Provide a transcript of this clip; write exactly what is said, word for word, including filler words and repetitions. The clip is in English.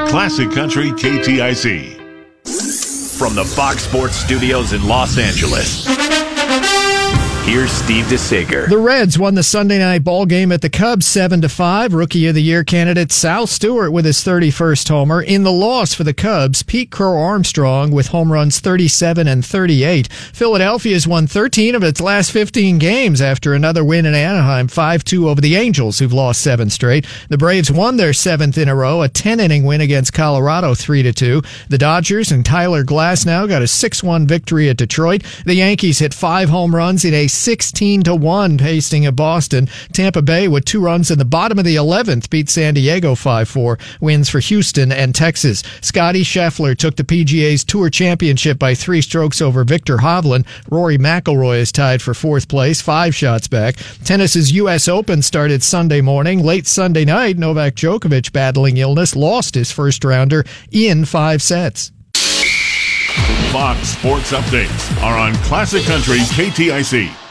Classic Country K T I C. From the Fox Sports Studios in Los Angeles, here's Steve DeSager. The Reds won the Sunday night ball game at the Cubs seven to five. Rookie of the Year candidate Sal Stewart with his thirty-first homer. In the loss for the Cubs, Pete Crow Armstrong with home runs thirty-seven and thirty-eight. Philadelphia's won thirteen of its last fifteen games after another win in Anaheim, five two over the Angels, who've lost seven straight. The Braves won their seventh in a row, a ten-inning win against Colorado, three to two. The Dodgers and Tyler Glasnow got a six one victory at Detroit. The Yankees hit five home runs in a sixteen to one pasting of Boston. Tampa Bay, with two runs in the bottom of the eleventh, beat San Diego five four. Wins for Houston and Texas. Scotty Scheffler took the P G A's Tour Championship by three strokes over Victor Hovland. Rory McIlroy is tied for fourth place, five shots back. Tennis's U S Open started Sunday morning. Late Sunday night, Novak Djokovic, battling illness, lost his first rounder in five sets. Fox Sports Updates are on Classic Country K T I C.